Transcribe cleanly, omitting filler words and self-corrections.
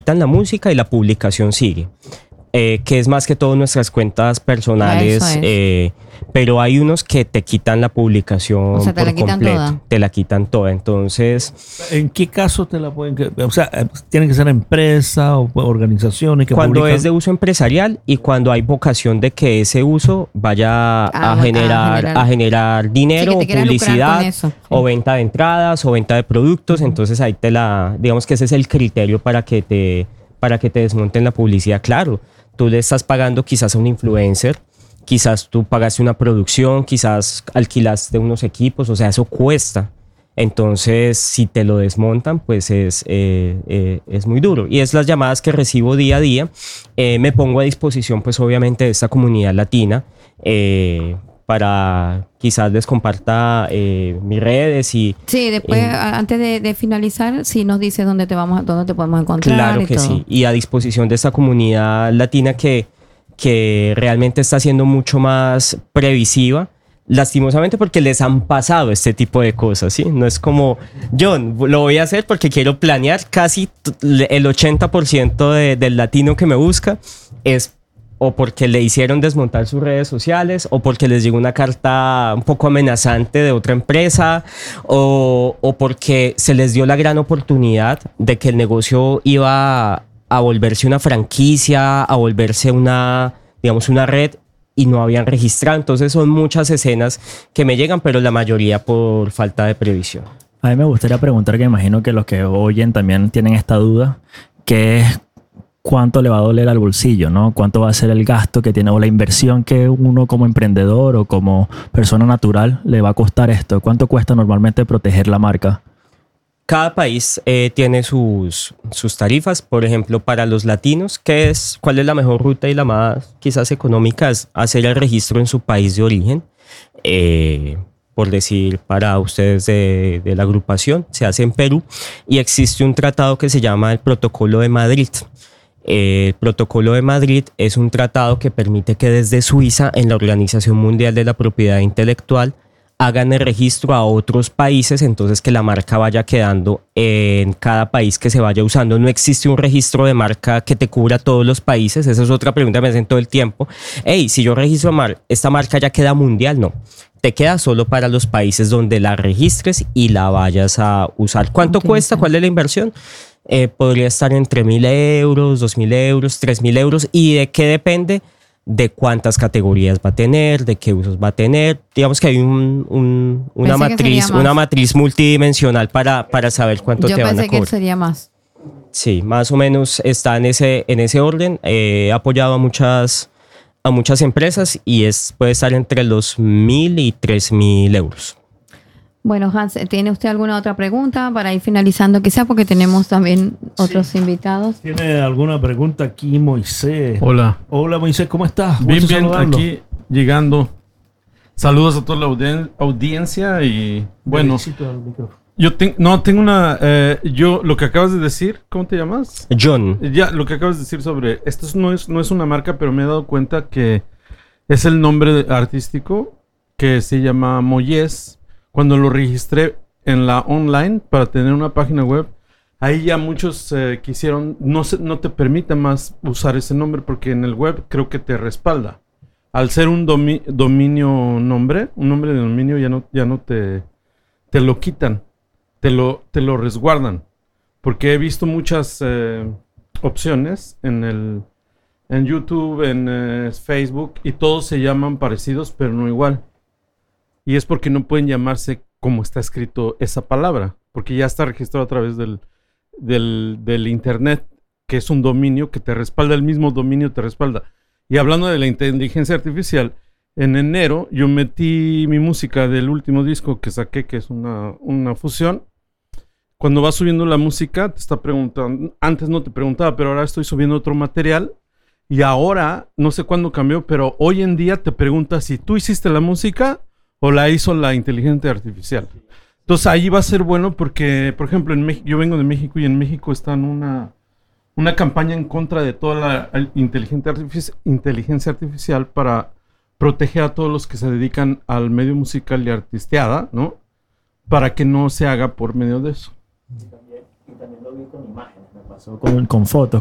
la música y la publicación sigue. Que es más que todo nuestras cuentas personales, pero hay unos que te quitan la publicación, o sea, te por la quitan completo, toda. te la quitan toda. Entonces, ¿en qué caso te la pueden? O sea, tienen que ser empresa o organizaciones que cuando publican. es de uso empresarial y cuando hay vocación de que ese uso vaya a generar dinero, sí, o publicidad, eso, sí, o venta de entradas o venta de productos, entonces ahí digamos que ese es el criterio para que te desmonten la publicidad. Claro, tú le estás pagando quizás a un influencer, quizás tú pagaste una producción, quizás alquilaste unos equipos, o sea, eso cuesta. Entonces, si te lo desmontan, pues es muy duro. Y es las llamadas que recibo día a día. Me pongo a disposición, pues obviamente, de esta comunidad latina para quizás les comparta mis redes y... Sí, después, antes de finalizar, sí nos dice dónde te podemos encontrar. Claro que todo. sí. Y a disposición de esta comunidad latina que realmente está siendo mucho más previsiva. Lastimosamente porque les han pasado este tipo de cosas, ¿sí? No es como, John, lo voy a hacer porque quiero planear. Casi el 80% del latino que me busca es o porque le hicieron desmontar sus redes sociales, o porque les llegó una carta un poco amenazante de otra empresa, o porque se les dio la gran oportunidad de que el negocio iba a volverse una franquicia, a volverse una red, y no habían registrado. Entonces son muchas escenas que me llegan, pero la mayoría por falta de previsión. A mí me gustaría preguntar, que imagino que los que oyen también tienen esta duda, que es cuánto le va a doler al bolsillo, ¿no? Cuánto va a ser el gasto que tiene o la inversión que uno como emprendedor o como persona natural le va a costar esto. ¿Cuánto cuesta normalmente proteger la marca? Cada país tiene sus tarifas. Por ejemplo, para los latinos, ¿cuál es la mejor ruta y la más quizás económica? Es hacer el registro en su país de origen. Por decir, para ustedes de la agrupación, se hace en Perú y existe un tratado que se llama el Protocolo de Madrid. El Protocolo de Madrid es un tratado que permite que desde Suiza, en la Organización Mundial de la Propiedad Intelectual, hagan el registro a otros países, entonces que la marca vaya quedando en cada país que se vaya usando. No existe un registro de marca que te cubra todos los países. Esa es otra pregunta que me hacen todo el tiempo. Hey, si yo registro esta marca ya queda mundial. No, te queda solo para los países donde la registres y la vayas a usar. ¿Cuánto cuesta? ¿Cuál es la inversión? Podría estar entre 1.000 euros, 2.000 euros, 3.000 euros. ¿Y de qué depende? De cuántas categorías va a tener, de qué usos va a tener. Digamos que hay una matriz multidimensional para saber cuánto te van a cobrar. Yo pensé que sería más. Sí, más o menos está en ese orden. He apoyado a muchas empresas y puede estar entre los 1.000 y 3.000 euros. Bueno, Hans, ¿tiene usted alguna otra pregunta para ir finalizando quizá? Porque tenemos también otros invitados. ¿Tiene alguna pregunta aquí, Moisés? Hola. Hola, Moisés, ¿cómo estás? Bien, aquí llegando. Saludos a toda la audiencia y bueno. Tengo una... lo que acabas de decir, ¿cómo te llamas? John. Ya, lo que acabas de decir sobre... Esto no es una marca, pero me he dado cuenta que es el nombre artístico que se llama Moyes. Cuando lo registré en la online para tener una página web, ahí ya muchos quisieron, no te permite más usar ese nombre porque en el web creo que te respalda. Al ser un dominio nombre, un nombre de dominio ya no te lo quitan, te lo resguardan. Porque he visto muchas opciones en YouTube, en Facebook, y todos se llaman parecidos, pero no igual. Y es porque no pueden llamarse como está escrito esa palabra, porque ya está registrado a través del internet, que es un dominio que te respalda, el mismo dominio te respalda. Y hablando de la inteligencia artificial, en enero yo metí mi música del último disco que saqué, que es una fusión. Cuando vas subiendo la música, te está preguntando, antes no te preguntaba, pero ahora estoy subiendo otro material, y ahora, no sé cuándo cambió, pero hoy en día te pregunta si tú hiciste la música o la hizo la inteligencia artificial. Entonces ahí va a ser bueno porque, por ejemplo, en México, yo vengo de México y en México está una campaña en contra de toda la inteligencia artificial para proteger a todos los que se dedican al medio musical y artisteada, ¿no? Para que no se haga por medio de eso. Y también lo vi con imágenes, me pasó con fotos.